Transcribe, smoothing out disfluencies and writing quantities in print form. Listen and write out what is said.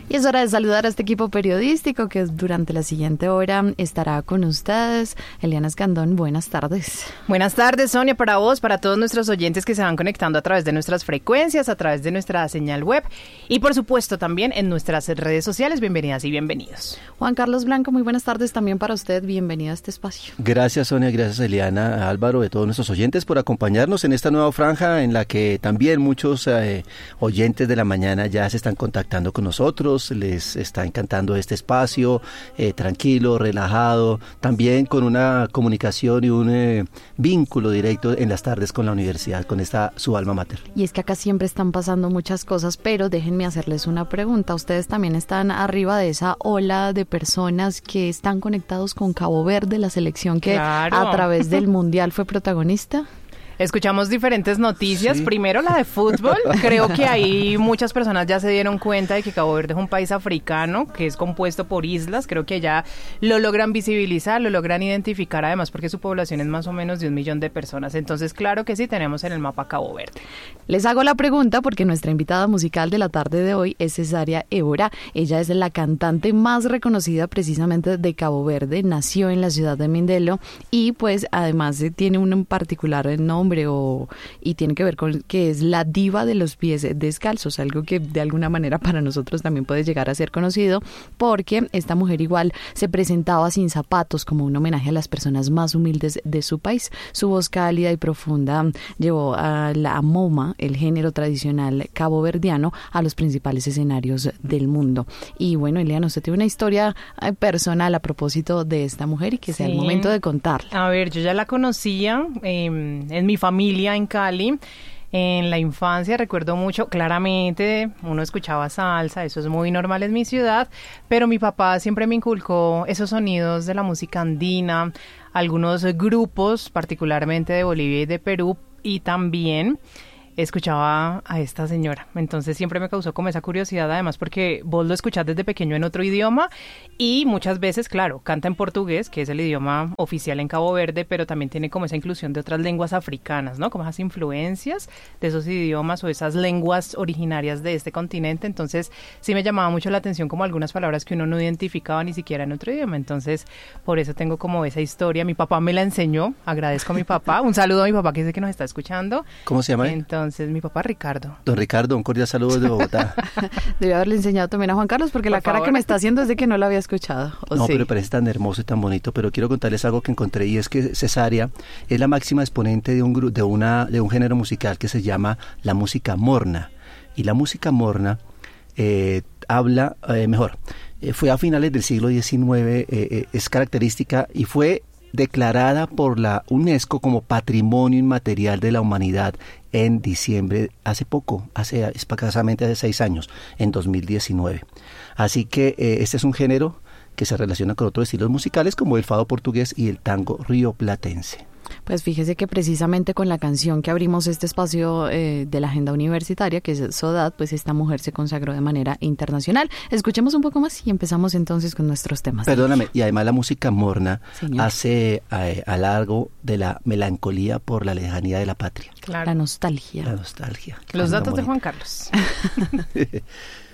Y es hora de saludar a este equipo periodístico que durante la siguiente hora estará con ustedes. Eliana Escandón, buenas tardes. Buenas tardes, Sonia, para vos, para todos nuestros oyentes que se van conectando a través de nuestras frecuencias, a través de nuestra señal web y, por supuesto, también en nuestras redes sociales. Bienvenidas y bienvenidos. Juan Carlos Blanco, muy buenas tardes también para usted. Bienvenido a este espacio. Gracias, Sonia, gracias, Eliana, a Álvaro, de todos nuestros oyentes por acompañarnos en esta nueva franja en la que también muchos oyentes de la mañana ya se están contactando con nosotros. Les está encantando este espacio, tranquilo, relajado, también con una comunicación y un vínculo directo en las tardes con la universidad, con esta su alma mater. Y es que acá siempre están pasando muchas cosas, pero déjenme hacerles una pregunta. ¿Ustedes también están arriba de esa ola de personas que están conectados con Cabo Verde, la selección que a través del Mundial fue protagonista? Escuchamos diferentes noticias. Sí. Primero la de fútbol. Creo que ahí muchas personas ya se dieron cuenta de que Cabo Verde es un país africano que es compuesto por islas. Creo que ya lo logran visibilizar, lo logran identificar, además porque su población es más o menos de 1 millón de personas. Entonces, claro que sí, tenemos en el mapa Cabo Verde. Les hago la pregunta porque nuestra invitada musical de la tarde de hoy es Cesaria Évora. Ella es la cantante más reconocida precisamente de Cabo Verde. Nació en la ciudad de Mindelo y pues además tiene un particular nombre y tiene que ver con que es la diva de los pies descalzos, algo que de alguna manera para nosotros también puede llegar a ser conocido, porque esta mujer igual se presentaba sin zapatos como un homenaje a las personas más humildes de su país. Su voz cálida y profunda llevó a la moma, el género tradicional caboverdiano, a los principales escenarios del mundo. Y bueno, Eliana, usted tiene una historia personal a propósito de esta mujer y que sea el momento de contarla. A ver, yo ya la conocía en mi familia en Cali. En la infancia recuerdo mucho, claramente uno escuchaba salsa, eso es muy normal en mi ciudad, pero mi papá siempre me inculcó esos sonidos de la música andina, algunos grupos, particularmente de Bolivia y de Perú, y también escuchaba a esta señora. Entonces siempre me causó como esa curiosidad, además porque vos lo escuchás desde pequeño en otro idioma y muchas veces, claro, canta en portugués, que es el idioma oficial en Cabo Verde, pero también tiene como esa inclusión de otras lenguas africanas, ¿no? Como esas influencias de esos idiomas o esas lenguas originarias de este continente. Entonces sí me llamaba mucho la atención como algunas palabras que uno no identificaba ni siquiera en otro idioma. Entonces por eso tengo como esa historia. Mi papá me la enseñó, agradezco a mi papá. Un saludo a mi papá que sé que nos está escuchando. ¿Cómo se llama? Entonces mi papá Ricardo. Don Ricardo, un cordial saludo desde Bogotá. Debe haberle enseñado también a Juan Carlos porque la cara que me está haciendo es de que no la había escuchado. No, sí. Pero parece tan hermoso y tan bonito. Pero quiero contarles algo que encontré y es que Cesaria es la máxima exponente de un género musical que se llama la música morna. Y la música morna fue a finales del siglo XIX, es característica y fue declarada por la UNESCO como Patrimonio Inmaterial de la Humanidad en diciembre, escasamente hace 6 años, en 2019. Así que este es un género que se relaciona con otros estilos musicales como el fado portugués y el tango rioplatense. Pues fíjese que precisamente con la canción que abrimos este espacio de la agenda universitaria, que es Sodad, pues esta mujer se consagró de manera internacional. Escuchemos un poco más y empezamos entonces con nuestros temas. Perdóname, y además la música morna hace alargo de la melancolía por la lejanía de la patria. Claro. La nostalgia. La nostalgia. Los datos de Juan Carlos.